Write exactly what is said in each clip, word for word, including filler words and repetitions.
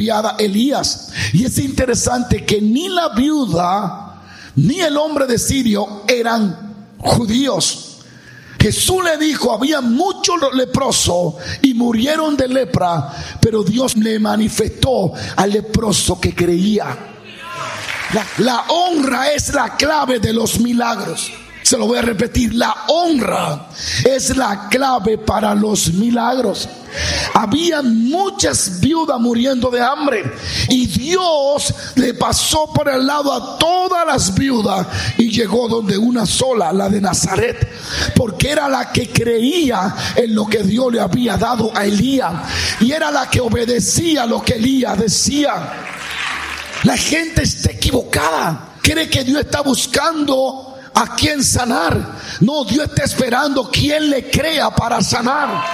enviada Elías. Y es interesante que ni la viuda ni el hombre de Sirio eran judíos. Jesús le dijo, había muchos leprosos y murieron de lepra, pero Dios le manifestó al leproso que creía. La, la honra es la clave de los milagros. Se lo voy a repetir, la honra es la clave para los milagros. Había muchas viudas muriendo de hambre y Dios le pasó por el lado a todas las viudas y llegó donde una sola, la de Nazaret, porque era la que creía en lo que Dios le había dado a Elías y era la que obedecía lo que Elías decía. La gente está equivocada, cree que Dios está buscando a quien sanar. No, Dios está esperando quien le crea para sanar.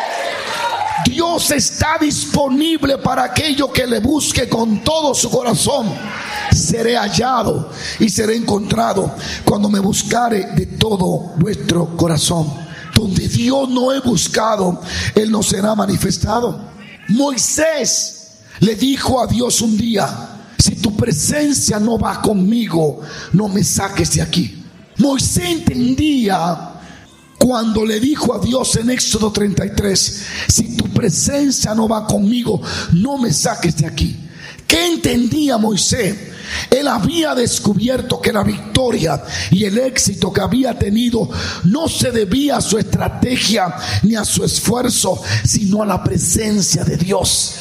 Dios está disponible para aquello que le busque con todo su corazón. Seré hallado y seré encontrado cuando me buscare de todo vuestro corazón. Donde Dios no he buscado, Él no será manifestado. Moisés le dijo a Dios un día: si tu presencia no va conmigo, no me saques de aquí. Moisés entendía cuando le dijo a Dios en Éxodo treinta y tres: si tu presencia no va conmigo, no me saques de aquí. ¿Qué entendía Moisés? Él había descubierto que la victoria y el éxito que había tenido no se debía a su estrategia ni a su esfuerzo, sino a la presencia de Dios.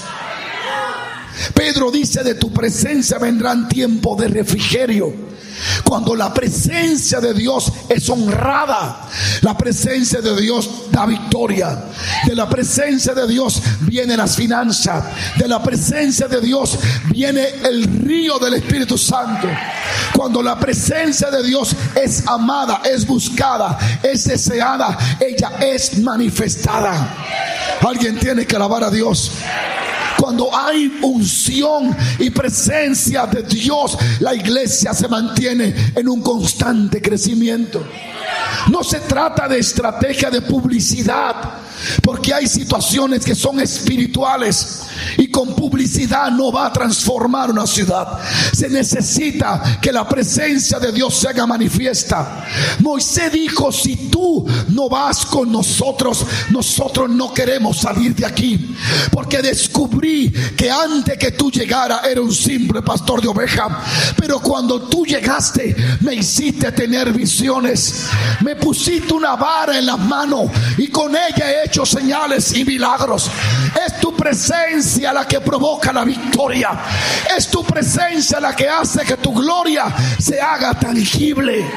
Pedro dice: de tu presencia vendrán tiempos de refrigerio. Cuando la presencia de Dios es honrada, la presencia de Dios da victoria. De la presencia de Dios vienen las finanzas. De la presencia de Dios viene el río del Espíritu Santo. Cuando la presencia de Dios es amada, es buscada, es deseada, ella es manifestada. Alguien tiene que alabar a Dios. Cuando hay unción y presencia de Dios, la iglesia se mantiene en un constante crecimiento. No se trata de estrategia de publicidad, porque hay situaciones que son espirituales y con publicidad no va a transformar una ciudad. Se necesita que la presencia de Dios se haga manifiesta. Moisés dijo: si tú no vas con nosotros, nosotros no queremos salir de aquí, porque descubrí que antes que tú llegaras era un simple pastor de ovejas, pero cuando tú llegaste me hiciste tener visiones, me pusiste una vara en las manos y con ella he hecho señales y milagros. Es tu presencia la que provoca la victoria. Es tu presencia la que hace que tu gloria se haga tangible.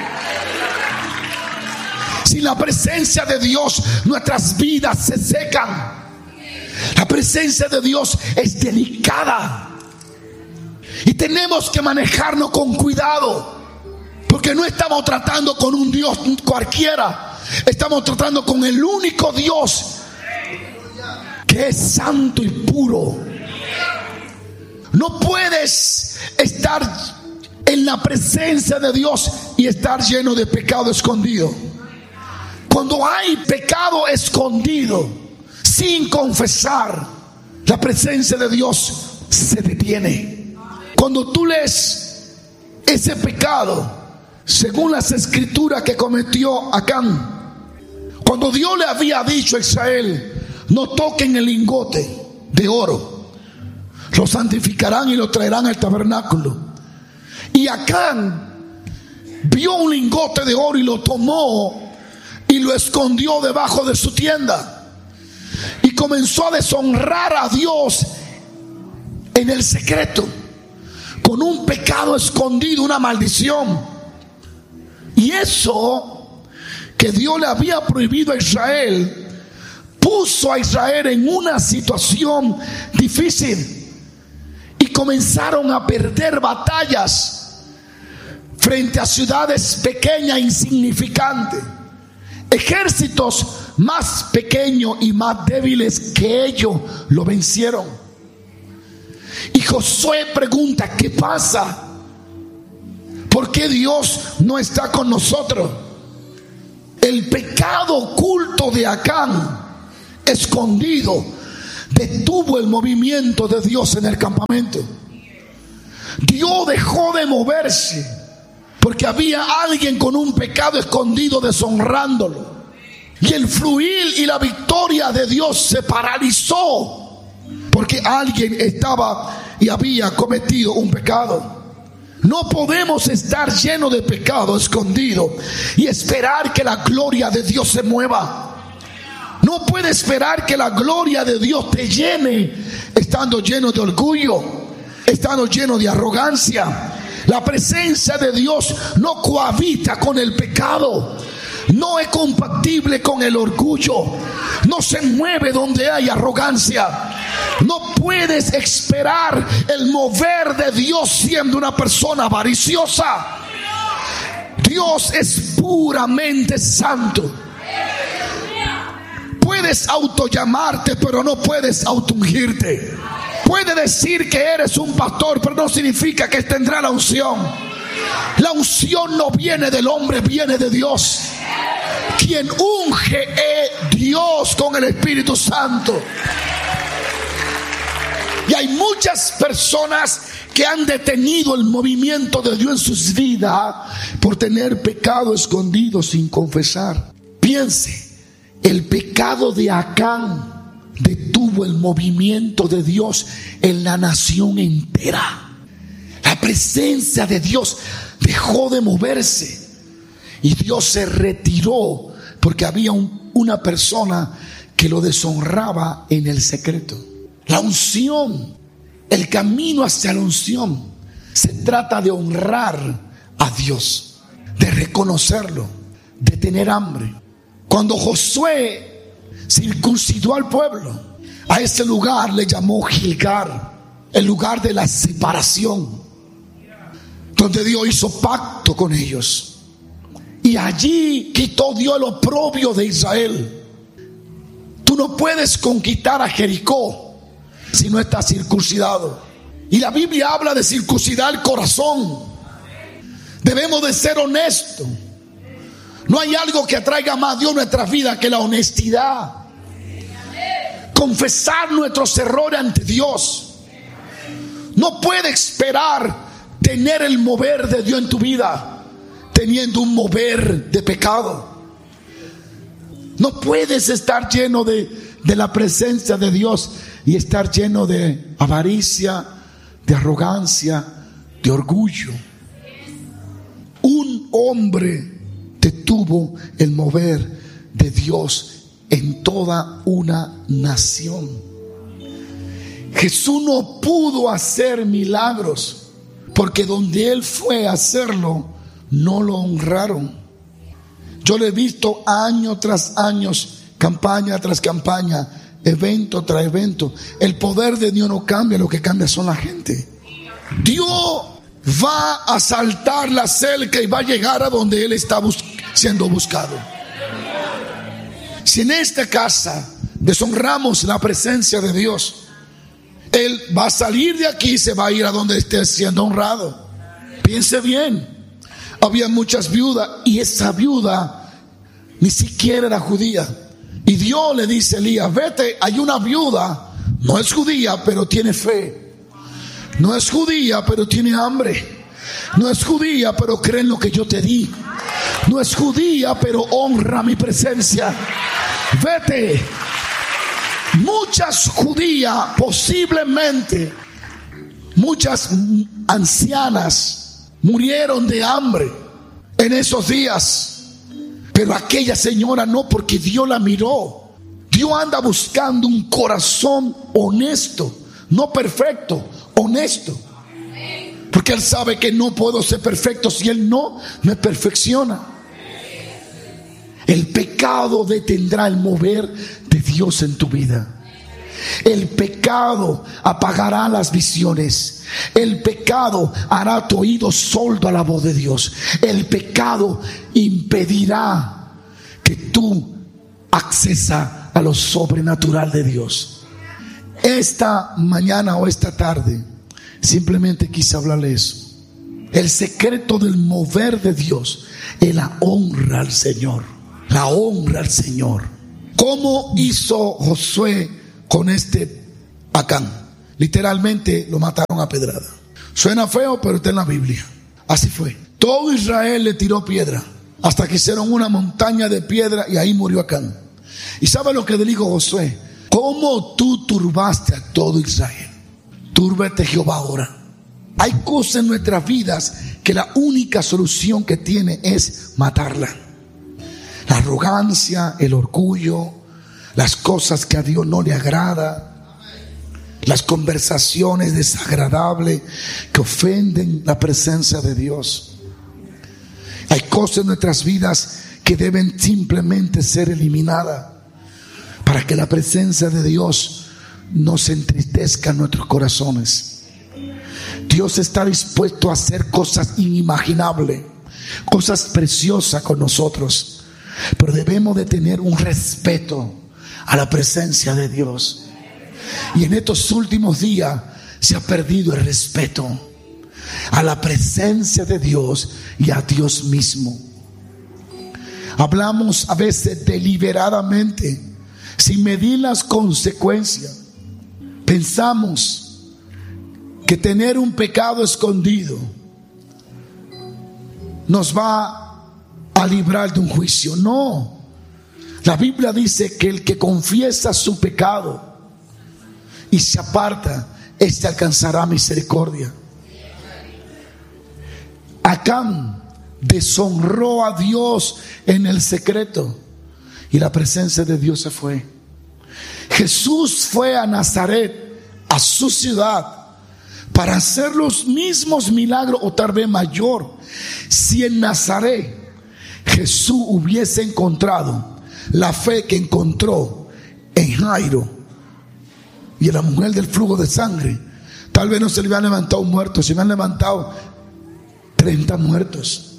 Sin la presencia de Dios, nuestras vidas se secan. La presencia de Dios es delicada y tenemos que manejarnos con cuidado, porque no estamos tratando con un Dios cualquiera. Estamos tratando con el único Dios que es santo y puro. No puedes estar en la presencia de Dios y estar lleno de pecado escondido. Cuando hay pecado escondido sin confesar, la presencia de Dios se detiene. Cuando tú lees ese pecado, según las escrituras que cometió Acán, cuando Dios le había dicho a Israel: no toquen el lingote de oro, lo santificarán y lo traerán al tabernáculo. Y Acán vio un lingote de oro y lo tomó y lo escondió debajo de su tienda. Y comenzó a deshonrar a Dios en el secreto, con un pecado escondido, una maldición. Y eso que Dios le había prohibido a Israel, puso a Israel en una situación difícil. Y comenzaron a perder batallas frente a ciudades pequeñas e insignificantes. Ejércitos más pequeños y más débiles que ellos lo vencieron. Y Josué pregunta: ¿qué pasa? ¿Por qué Dios no está con nosotros? El pecado oculto de Acán, escondido detuvo el movimiento de Dios en el campamento. Dios dejó de moverse porque había alguien con un pecado escondido deshonrándolo. Y el fluir y la victoria de Dios se paralizó porque alguien estaba y había cometido un pecado. No podemos estar llenos de pecado escondido y esperar que la gloria de Dios se mueva. No puede esperar que la gloria de Dios te llene estando lleno de orgullo, estando lleno de arrogancia. La presencia de Dios no cohabita con el pecado. No es compatible con el orgullo. No se mueve donde hay arrogancia. No puedes esperar el mover de Dios siendo una persona avariciosa. Dios es puramente santo. Puedes autollamarte, pero no puedes autoungirte. Puede decir que eres un pastor, pero no significa que tendrá la unción. La unción no viene del hombre, viene de Dios. Quien unge es Dios con el Espíritu Santo. Y hay muchas personas que han detenido el movimiento de Dios en sus vidas por tener pecado escondido sin confesar. Piense, el pecado de Acán detuvo el movimiento de Dios en la nación entera. La presencia de Dios dejó de moverse y Dios se retiró porque había un, una persona que lo deshonraba en el secreto. La unción, el camino hacia la unción, se trata de honrar a Dios, de reconocerlo, de tener hambre. Cuando Josué circuncidó al pueblo, a ese lugar le llamó Gilgal, el lugar de la separación, donde Dios hizo pacto con ellos. Y allí quitó Dios el oprobio de Israel. Tú no puedes conquistar a Jericó si no estás circuncidado. Y la Biblia habla de circuncidar el corazón. Debemos de ser honestos. No hay algo que atraiga más a Dios a nuestras vidas que la honestidad. Confesar nuestros errores ante Dios. No puedes esperar tener el mover de Dios en tu vida teniendo un mover de pecado. No puedes estar lleno de, de la presencia de Dios y estar lleno de avaricia, de arrogancia, de orgullo. Un hombre detuvo el mover de Dios en toda una nación. Jesús no pudo hacer milagros porque donde Él fue a hacerlo no lo honraron. Yo lo he visto año tras año, campaña tras campaña, evento tras evento. El poder de Dios no cambia, lo que cambia son la gente. Dios va a saltar la cerca y va a llegar a donde Él está bus- siendo buscado. Si en esta casa deshonramos la presencia de Dios, Él va a salir de aquí y se va a ir a donde esté siendo honrado. Piense bien. Había muchas viudas y esa viuda ni siquiera era judía. Y Dios le dice a Elías: vete, hay una viuda, no es judía pero tiene fe, no es judía pero tiene hambre, no es judía pero cree en lo que yo te di, no es judía pero honra mi presencia. Vete. Muchas judías, posiblemente muchas ancianas, murieron de hambre en esos días. Pero aquella señora no, porque Dios la miró. Dios anda buscando un corazón honesto, no perfecto, honesto. Porque Él sabe que no puedo ser perfecto si Él no me perfecciona. El pecado detendrá el mover de Dios en tu vida. El pecado apagará las visiones. El pecado hará tu oído sordo a la voz de Dios. El pecado impedirá que tú acceses a lo sobrenatural de Dios. Esta mañana o esta tarde simplemente quise hablarle eso. El secreto del mover de Dios es la honra al Señor. La honra al Señor. ¿Cómo hizo Josué con este Acán. Literalmente lo mataron a pedrada. Suena feo, pero está en la Biblia. Así fue. Todo Israel le tiró piedra hasta que hicieron una montaña de piedra y ahí murió Acán. ¿Y sabe lo que le dijo Josué? ¿Cómo tú turbaste a todo Israel? Túrbete Jehová ahora. Hay cosas en nuestras vidas que la única solución que tiene es matarla. La arrogancia, el orgullo, las cosas que a Dios no le agrada, las conversaciones desagradables que ofenden la presencia de Dios. Hay cosas en nuestras vidas que deben simplemente ser eliminadas para que la presencia de Dios no se entristezca en nuestros corazones. Dios está dispuesto a hacer cosas inimaginables, cosas preciosas con nosotros, pero debemos de tener un respeto a la presencia de Dios. Y en estos últimos días se ha perdido el respeto a la presencia de Dios y a Dios mismo. Hablamos a veces deliberadamente, sin medir las consecuencias. Pensamos que tener un pecado escondido nos va a librar de un juicio. No. La Biblia dice que el que confiesa su pecado y se aparta, éste alcanzará misericordia. Acán deshonró a Dios en el secreto y la presencia de Dios se fue. Jesús fue a Nazaret, a su ciudad, para hacer los mismos milagros o tal vez mayor. Si en Nazaret Jesús hubiese encontrado la fe que encontró en Jairo y en la mujer del flujo de sangre, tal vez no se le habían levantado un muerto, se le habían levantado treinta muertos.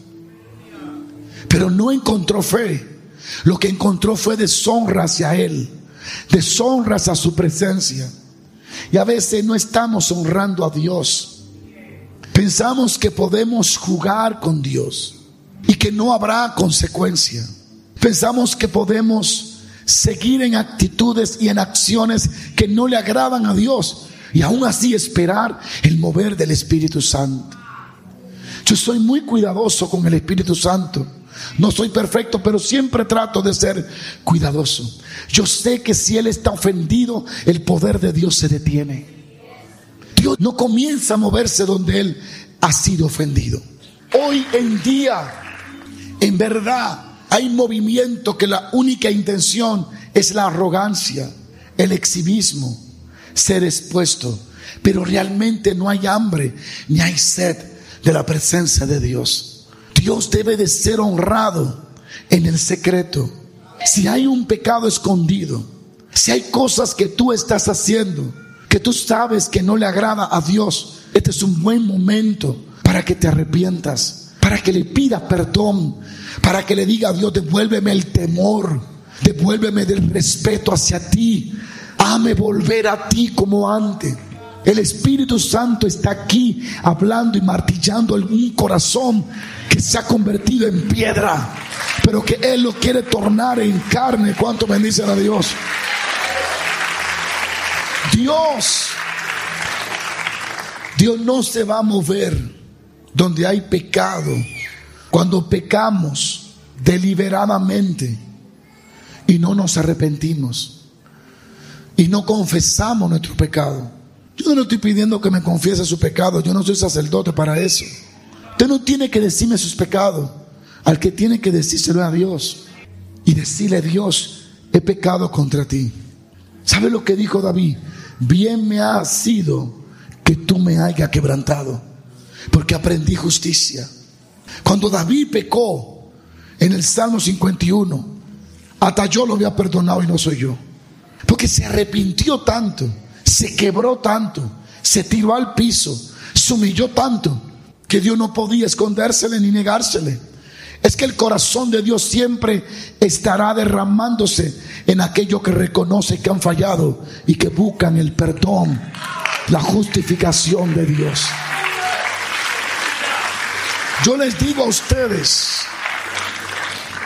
Pero no encontró fe. Lo que encontró fue deshonra hacia él, deshonra a su presencia. Y a veces no estamos honrando a Dios. Pensamos que podemos jugar con Dios y que no habrá consecuencia. Pensamos que podemos seguir en actitudes y en acciones que no le agradan a Dios y aún así esperar el mover del Espíritu Santo. Yo soy muy cuidadoso con el Espíritu Santo. No soy perfecto, pero siempre trato de ser cuidadoso. Yo sé que si Él está ofendido, el poder de Dios se detiene. Dios no comienza a moverse donde Él ha sido ofendido. Hoy en día, en verdad, hay movimiento que la única intención es la arrogancia, el exhibismo, ser expuesto. Pero realmente no hay hambre ni hay sed de la presencia de Dios. Dios debe de ser honrado en el secreto. Si hay un pecado escondido, si hay cosas que tú estás haciendo que tú sabes que no le agrada a Dios, este es un buen momento para que te arrepientas, para que le pidas perdón, para que le diga a Dios: devuélveme el temor, devuélveme del respeto hacia ti, hazme volver a ti como antes. El Espíritu Santo está aquí hablando y martillando en un corazón que se ha convertido en piedra, pero que Él lo quiere tornar en carne. ¿Cuánto bendicen a Dios? Dios Dios no se va a mover donde hay pecado. Cuando pecamos deliberadamente y no nos arrepentimos y no confesamos nuestro pecado. Yo no le estoy pidiendo que me confiese su pecado. Yo no soy sacerdote para eso. Usted no tiene que decirme sus pecados. Al que tiene que decírselo a Dios y decirle: Dios, he pecado contra ti. ¿Sabe lo que dijo David? Bien me ha sido que tú me hayas quebrantado, porque aprendí justicia. Cuando David pecó en el Salmo cincuenta y uno, hasta yo lo había perdonado y no soy yo, porque se arrepintió tanto, se quebró tanto, se tiró al piso, se humilló tanto, que Dios no podía escondérsele ni negársele. Es que el corazón de Dios siempre estará derramándose en aquellos que reconocen que han fallado y que buscan el perdón, la justificación de Dios. Yo les digo a ustedes,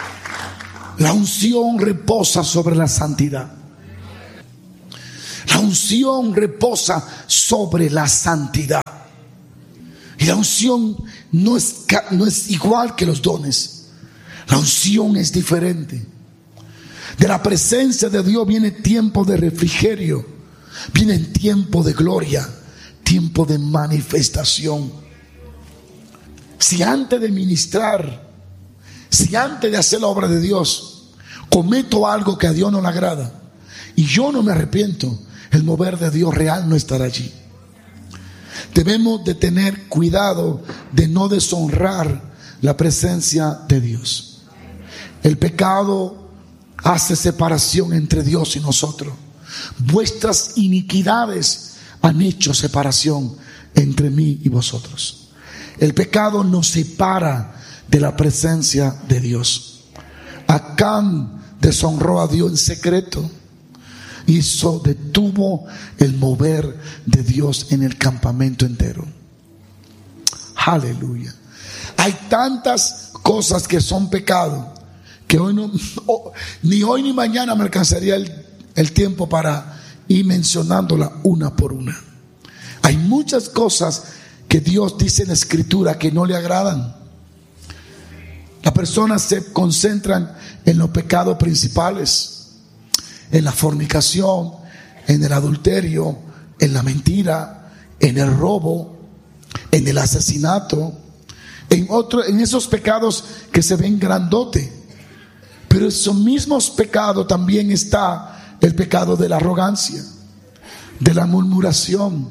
la unción reposa sobre la santidad. La unción unción reposa sobre la santidad. Y la unción no es, no es igual que los dones. La unción es diferente. De la presencia de Dios viene tiempo de refrigerio, viene tiempo de gloria, tiempo de manifestación. Si antes de ministrar, si antes de hacer la obra de Dios, cometo algo que a Dios no le agrada y yo no me arrepiento, el mover de Dios real no estará allí. Debemos de tener cuidado de no deshonrar la presencia de Dios. El pecado hace separación entre Dios y nosotros. Vuestras iniquidades han hecho separación entre mí y vosotros. El pecado nos separa de la presencia de Dios. Acán deshonró a Dios en secreto. Hizo, detuvo el mover de Dios en el campamento entero. Aleluya. Hay tantas cosas que son pecado que hoy no, ni hoy ni mañana me alcanzaría el, el tiempo para ir mencionándola una por una. Hay muchas cosas que Dios dice en la Escritura que no le agradan. Las personas se concentran en los pecados principales, en la fornicación, en el adulterio, en la mentira, en el robo, en el asesinato, en otro, en esos pecados que se ven grandote. Pero esos mismos pecados también está el pecado de la arrogancia, de la murmuración.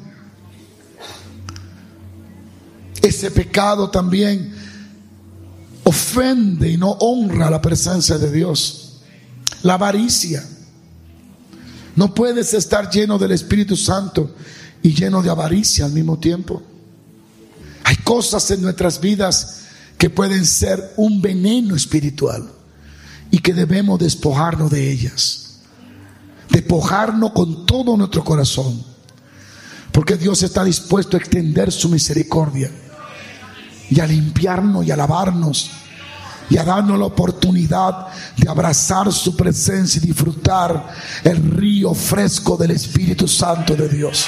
Ese pecado también ofende y no honra la presencia de Dios. La avaricia. No puedes estar lleno del Espíritu Santo y lleno de avaricia al mismo tiempo. Hay cosas en nuestras vidas que pueden ser un veneno espiritual y que debemos despojarnos de ellas. Despojarnos con todo nuestro corazón, porque Dios está dispuesto a extender su misericordia y a limpiarnos y a lavarnos y a darnos la oportunidad de abrazar su presencia y disfrutar el río fresco del Espíritu Santo de Dios.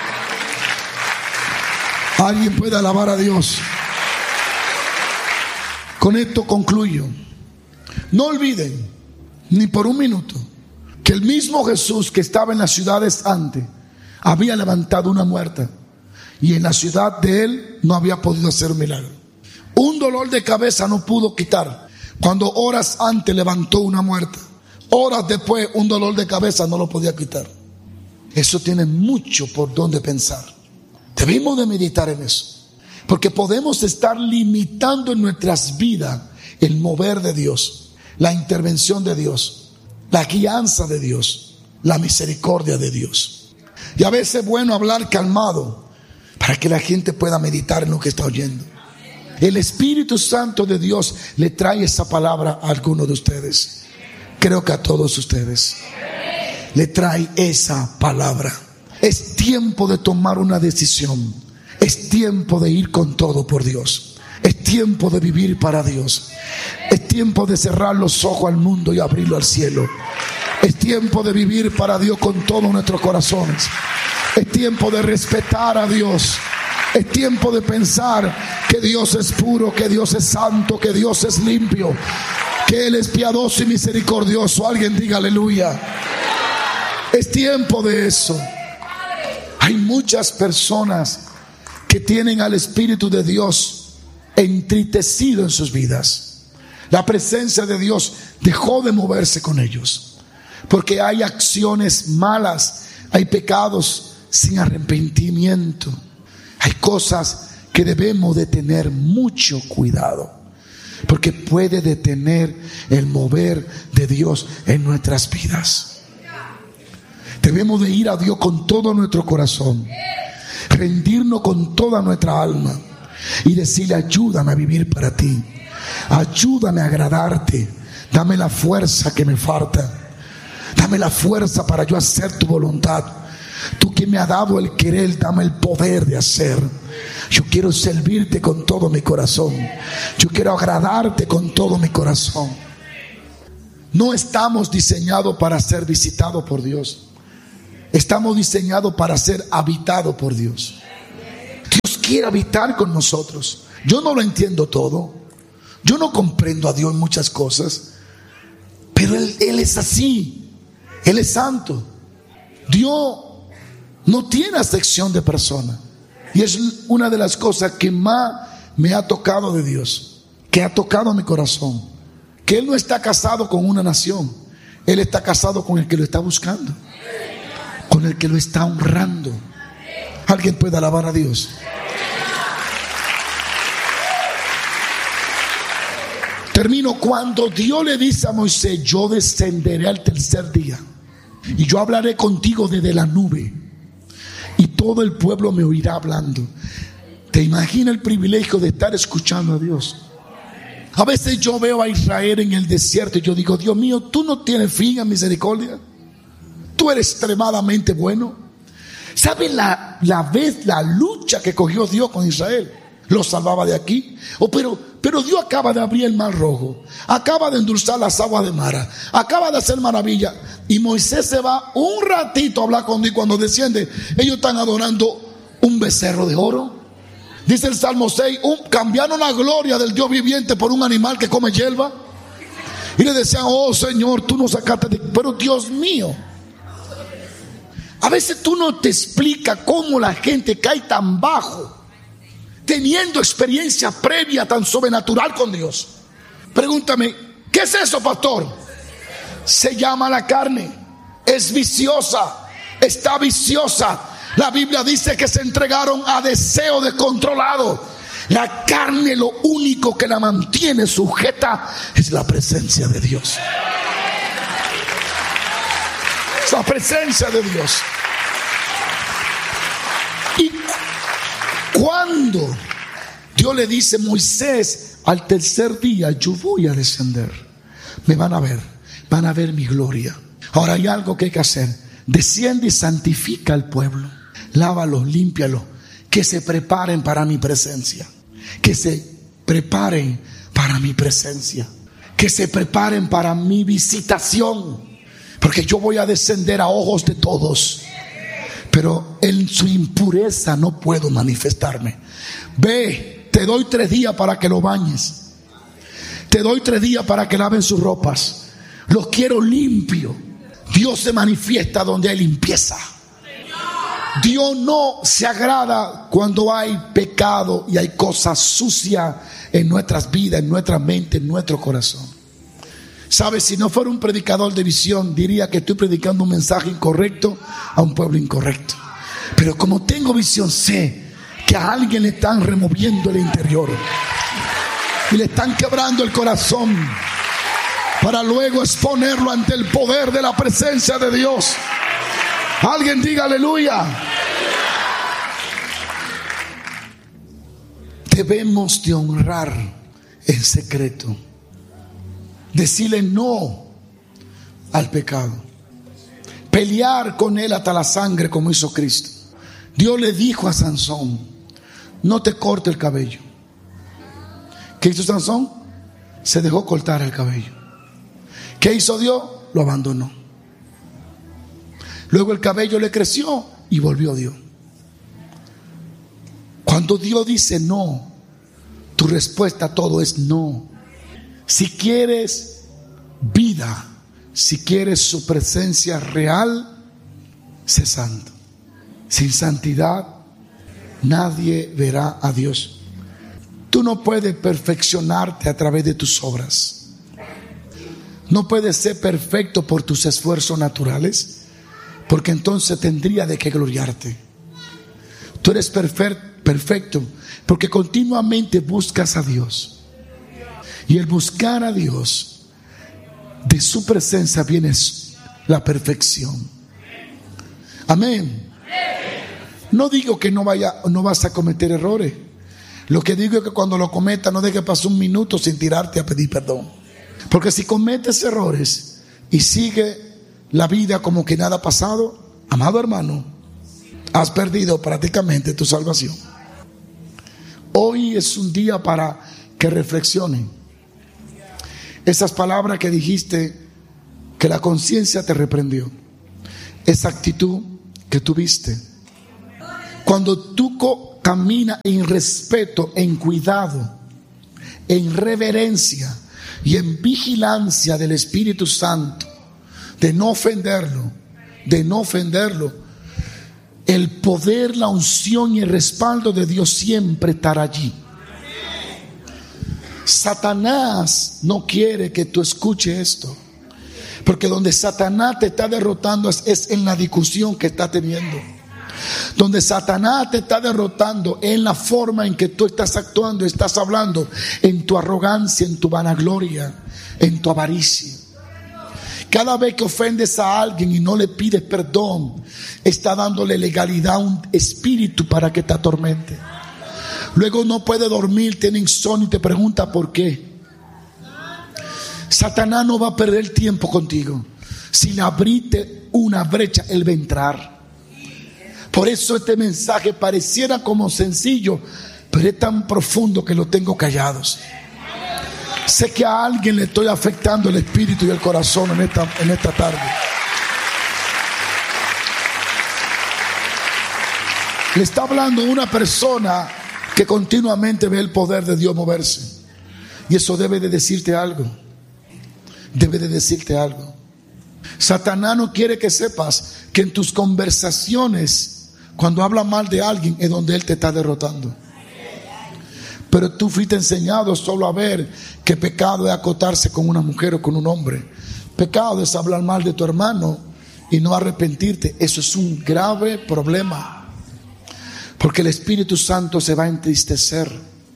Alguien puede alabar a Dios. Con esto concluyo. No olviden ni por un minuto que el mismo Jesús que estaba en las ciudades antes había levantado una muerta, y en la ciudad de él no había podido hacer un milagro. Un dolor de cabeza no pudo quitar cuando horas antes levantó una muerta. Horas después un dolor de cabeza no lo podía quitar. Eso tiene mucho por donde pensar. Debemos de meditar en eso, porque podemos estar limitando en nuestras vidas el mover de Dios, la intervención de Dios, la guianza de Dios, la misericordia de Dios. Y a veces es bueno hablar calmado para que la gente pueda meditar en lo que está oyendo. El Espíritu Santo de Dios le trae esa palabra a algunos de ustedes. Creo que a todos ustedes le trae esa palabra. Es tiempo de tomar una decisión. Es tiempo de ir con todo por Dios. Es tiempo de vivir para Dios. Es tiempo de cerrar los ojos al mundo y abrirlo al cielo. Es tiempo de vivir para Dios con todos nuestros corazones. Es tiempo de respetar a Dios. Es tiempo de pensar que Dios es puro, que Dios es santo, que Dios es limpio, que Él es piadoso y misericordioso. Alguien diga aleluya. Es tiempo de eso. Hay muchas personas que tienen al Espíritu de Dios entristecido en sus vidas. La presencia de Dios dejó de moverse con ellos, porque hay acciones malas, hay pecados sin arrepentimiento. Hay cosas que debemos de tener mucho cuidado, porque puede detener el mover de Dios en nuestras vidas. Debemos de ir a Dios con todo nuestro corazón, rendirnos con toda nuestra alma y decirle: ayúdame a vivir para ti, ayúdame a agradarte, dame la fuerza que me falta, dame la fuerza para yo hacer tu voluntad. Tú que me has dado el querer, dame el poder de hacer. Yo quiero servirte con todo mi corazón. Yo quiero agradarte con todo mi corazón. No estamos diseñados para ser visitados por Dios. Estamos diseñados para ser habitados por Dios. Dios quiere habitar con nosotros. Yo no lo entiendo todo. Yo no comprendo a Dios en muchas cosas. Pero Él, Él es así. Él es santo. Dios no tiene acepción de persona. Y es una de las cosas que más me ha tocado de Dios, que ha tocado mi corazón. Que Él no está casado con una nación. Él está casado con el que lo está buscando, con el que lo está honrando. ¿Alguien puede alabar a Dios? Termino. Cuando Dios le dice a Moisés: yo descenderé al tercer día y yo hablaré contigo desde la nube y todo el pueblo me oirá hablando. ¿Te imaginas el privilegio de estar escuchando a Dios? A veces yo veo a Israel en el desierto y yo digo: Dios mío, tú no tienes fin a misericordia. Tú eres extremadamente bueno. ¿Saben la, la vez, la lucha que cogió Dios con Israel? Lo salvaba de aquí. Oh, pero, pero Dios acaba de abrir el mar rojo, acaba de endulzar las aguas de Mara, acaba de hacer maravilla. Y Moisés se va un ratito a hablar con Dios. Cuando desciende, ellos están adorando un becerro de oro. Dice el Salmo seis, un, cambiaron la gloria del Dios viviente por un animal que come hierba. Y le decían: oh Señor, tú nos sacaste de... Pero Dios mío, a veces tú no te explicas cómo la gente cae tan bajo, teniendo experiencia previa tan sobrenatural con Dios. Pregúntame: ¿qué es eso, pastor? Se llama la carne. Es viciosa, está viciosa. La Biblia dice que se entregaron a deseo descontrolado. La carne, lo único que la mantiene sujeta es la presencia de Dios. Es la presencia de Dios. Y cuando Dios le dice: Moisés, al tercer día yo voy a descender, me van a ver, van a ver mi gloria. Ahora hay algo que hay que hacer: desciende y santifica al pueblo, lávalos, límpialos, que se preparen para mi presencia, que se preparen para mi presencia, que se preparen para mi visitación, porque yo voy a descender a ojos de todos, pero en su impureza no puedo manifestarme. Ve, te doy tres días para que lo bañes, te doy tres días para que laven sus ropas, los quiero limpio. Dios se manifiesta donde hay limpieza. Dios no se agrada cuando hay pecado y hay cosas sucias en nuestras vidas, en nuestra mente, en nuestro corazón. ¿Sabes? Si no fuera un predicador de visión, diría que estoy predicando un mensaje incorrecto a un pueblo incorrecto. Pero como tengo visión, sé que a alguien le están removiendo el interior y le están quebrando el corazón para luego exponerlo ante el poder de la presencia de Dios. Alguien diga aleluya. Debemos de honrar en secreto, decirle no al pecado, pelear con él hasta la sangre como hizo Cristo. Dios le dijo a Sansón: no te corte el cabello. ¿Qué hizo Sansón? Se dejó cortar el cabello. ¿Qué hizo Dios? Lo abandonó. Luego el cabello le creció y volvió a Dios. Cuando Dios dice no, tu respuesta a todo es no. Si quieres vida, si quieres su presencia real, sé santo. Sin santidad nadie verá a Dios. Tú no puedes perfeccionarte a través de tus obras. No puedes ser perfecto por tus esfuerzos naturales, porque entonces tendría de qué gloriarte. Tú eres perfecto porque continuamente buscas a Dios. Y el buscar a Dios, de su presencia viene la perfección. Amén. No digo que no vaya, no vas a cometer errores. Lo que digo es que cuando lo cometas no dejes pasar un minuto sin tirarte a pedir perdón. Porque si cometes errores y sigue la vida como que nada ha pasado, amado hermano, has perdido prácticamente tu salvación. Hoy es un día para que reflexionen. Esas palabras que dijiste, que la conciencia te reprendió, esa actitud que tuviste. Cuando tú co- caminas en respeto, en cuidado, en reverencia y en vigilancia del Espíritu Santo, de no ofenderlo, de no ofenderlo, el poder, la unción y el respaldo de Dios siempre estará allí. Satanás no quiere que tú escuches esto, porque donde Satanás te está derrotando es, es en la discusión que está teniendo. Donde Satanás te está derrotando en la forma en que tú estás actuando, estás hablando, en tu arrogancia, en tu vanagloria, en tu avaricia. Cada vez que ofendes a alguien y no le pides perdón, está dándole legalidad a un espíritu para que te atormente. Luego no puede dormir, tiene insomnio y te pregunta por qué. Satanás no va a perder tiempo contigo. Si le abriste una brecha, él va a entrar. Por eso este mensaje pareciera como sencillo, pero es tan profundo que lo tengo callados. Sé que a alguien le estoy afectando el espíritu y el corazón en esta, en esta tarde. Le está hablando una persona que continuamente ve el poder de Dios moverse. Y eso debe de decirte algo. Debe de decirte algo. Satanás no quiere que sepas que en tus conversaciones, cuando habla mal de alguien, es donde él te está derrotando. Pero tú fuiste enseñado solo a ver que pecado es acotarse con una mujer o con un hombre. Pecado es hablar mal de tu hermano y no arrepentirte. Eso es un grave problema, porque el Espíritu Santo se va a entristecer.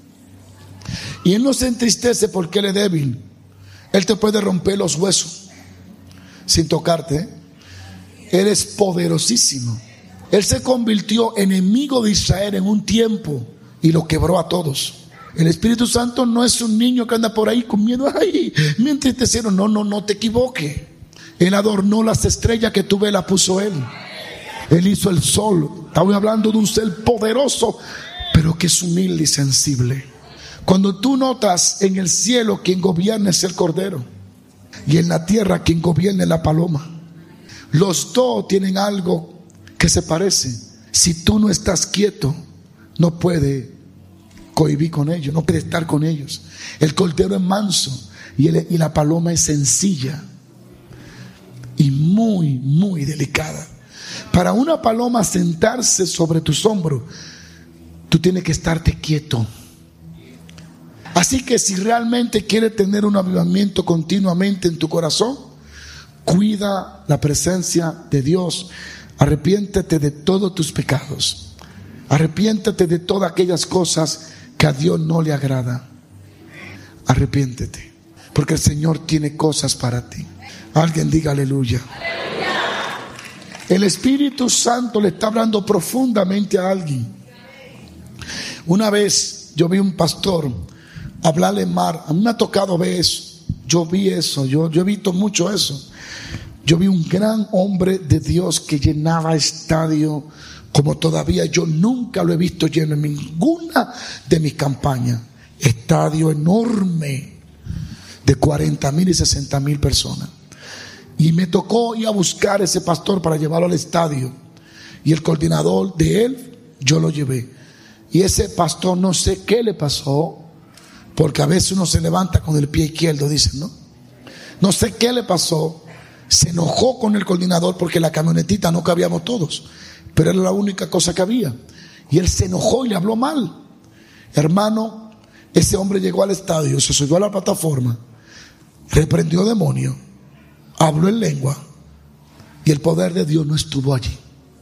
Y él no se entristece porque él es débil. Él te puede romper los huesos sin tocarte. Él es poderosísimo. Él se convirtió enemigo de Israel en un tiempo y lo quebró a todos. El Espíritu Santo no es un niño que anda por ahí con miedo. Ay, me entristecieron. No, no, no te equivoques. Él adornó las estrellas que tú ves, las puso él. Él hizo el sol. Estamos hablando de un ser poderoso, pero que es humilde y sensible. Cuando tú notas en el cielo quien gobierna es el Cordero, y en la tierra quien gobierna es la paloma. Los dos tienen algo que se parece. Si tú no estás quieto, no puede cohibir con ellos, no puede estar con ellos. El cordero es manso y, el, y la paloma es sencilla y muy, muy delicada. Para una paloma sentarse sobre tus hombros, tú tienes que estarte quieto. Así que si realmente quieres tener un avivamiento continuamente en tu corazón, cuida la presencia de Dios. Arrepiéntete de todos tus pecados. Arrepiéntete de todas aquellas cosas que a Dios no le agrada. Arrepiéntete, porque el Señor tiene cosas para ti. Alguien diga aleluya. aleluya. El Espíritu Santo le está hablando profundamente a alguien. Una vez yo vi un pastor hablarle mal. A mí me ha tocado ver eso. Yo vi eso, yo, yo he visto mucho eso. Yo vi un gran hombre de Dios que llenaba estadio como todavía yo nunca lo he visto lleno en ninguna de mis campañas. Estadio enorme de cuarenta mil y sesenta mil personas. Y me tocó ir a buscar a ese pastor para llevarlo al estadio. Y el coordinador de él, yo lo llevé. Y ese pastor no sé qué le pasó, porque a veces uno se levanta con el pie izquierdo, dicen, ¿no? No sé qué le pasó. Se enojó con el coordinador porque la camionetita no cabíamos todos, pero era la única cosa que había. Y él se enojó y le habló mal. Hermano, ese hombre llegó al estadio, se subió a la plataforma, reprendió demonios, habló en lengua, y el poder de Dios no estuvo allí.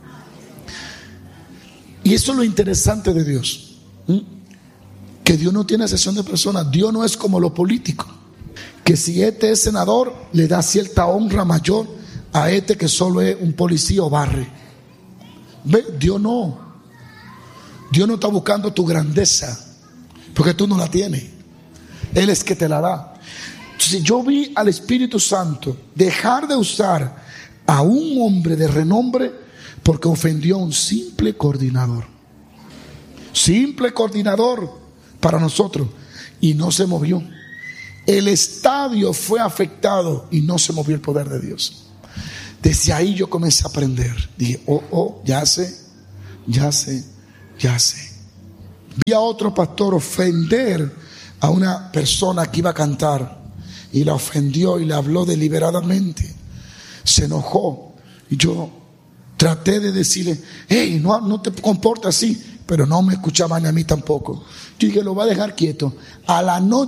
Y eso es lo interesante de Dios, ¿Mm? que Dios no tiene excepción de personas. Dios no es como los políticos, que si este es senador, le da cierta honra mayor a este que solo es un policía o barre. ¿Ve? Dios no. Dios no está buscando tu grandeza, porque tú no la tienes. Él es que te la da. Entonces yo vi al Espíritu Santo dejar de usar a un hombre de renombre porque ofendió a un simple coordinador. Simple coordinador para nosotros, y no se movió. El estadio fue afectado y no se movió el poder de Dios. Desde ahí yo comencé a aprender. Dije, oh, oh, ya sé, ya sé, ya sé. Vi a otro pastor ofender a una persona que iba a cantar, y la ofendió y le habló deliberadamente. Se enojó y yo traté de decirle, hey, no, no te comportas así, pero no me escuchaba ni a mí tampoco. Yo dije, lo va a dejar quieto. A la noche